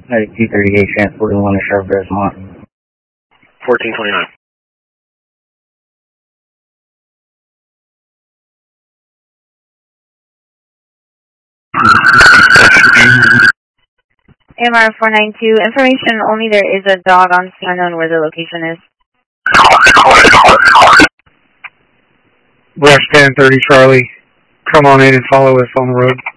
Medic 238, transporting 1 to Sharp Rosemont. 1429. AMR 492, information only, there is a dog on scene, unknown where the location is. Rush 1030 Charlie, come on in and follow us on the road.